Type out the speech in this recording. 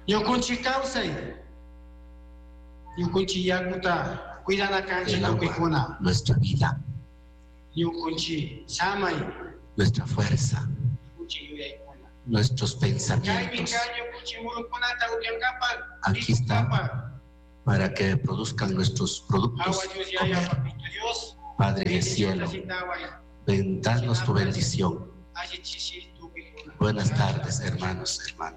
El agua, nuestra vida, nuestra fuerza, nuestros pensamientos. Aquí está para que produzcan nuestros productos. Padre del cielo, danos tu bendición. Buenas tardes, hermanos, hermanas.